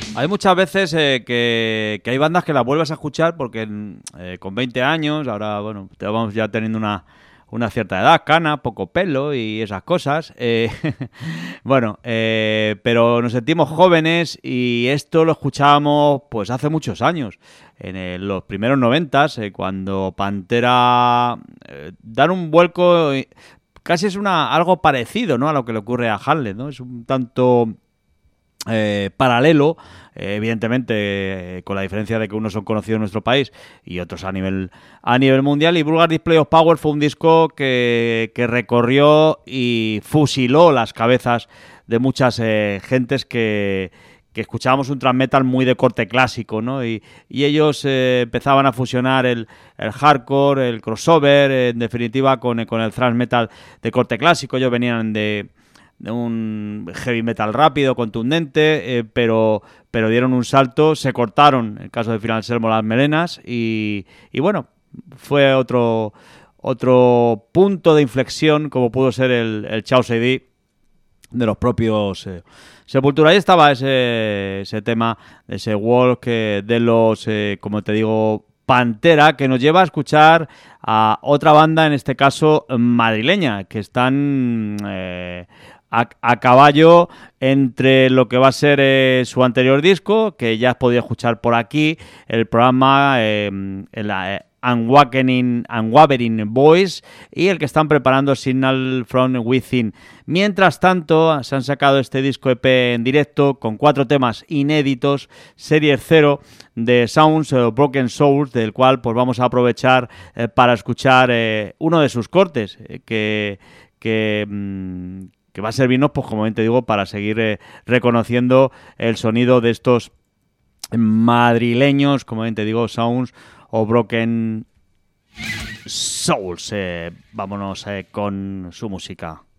Hay muchas veces que hay bandas que las vuelves a escuchar porque con 20 años, ahora bueno, vamos ya teniendo una cierta edad, cana, poco pelo y esas cosas. Bueno, pero nos sentimos jóvenes y esto lo escuchábamos pues hace muchos años, los primeros noventas, cuando Pantera dan un vuelco, casi es algo parecido, ¿no?, a lo que le ocurre a Hamlet, ¿no? Es un tanto paralelo, evidentemente, con la diferencia de que unos son conocidos en nuestro país y otros a nivel mundial. Y Vulgar Display of Power fue un disco que recorrió y fusiló las cabezas de muchas gentes que escuchábamos un thrash metal muy de corte clásico, ¿no? Y ellos empezaban a fusionar el hardcore, el crossover, en definitiva, con el thrash metal de corte clásico. Ellos venían de un heavy metal rápido, contundente, pero dieron un salto, se cortaron, en el caso de Phil Anselmo, las melenas y bueno, fue otro punto de inflexión, como pudo ser el Chaos AD de los propios Sepultura. Ahí estaba ese tema, ese walk de los, como te digo, Pantera, que nos lleva a escuchar a otra banda, en este caso madrileña, que están a caballo entre lo que va a ser su anterior disco, que ya has podido escuchar por aquí, el programa en la Unwavering Voice, y el que están preparando Signal from Within. Mientras tanto, se han sacado este disco EP en directo con 4 temas inéditos, Serie 0 de Sounds Broken Souls, del cual pues vamos a aprovechar para escuchar uno de sus cortes, que va a servirnos, pues como bien te digo, para seguir reconociendo el sonido de estos madrileños, como bien te digo, Sounds o Broken Souls. Vámonos con su música.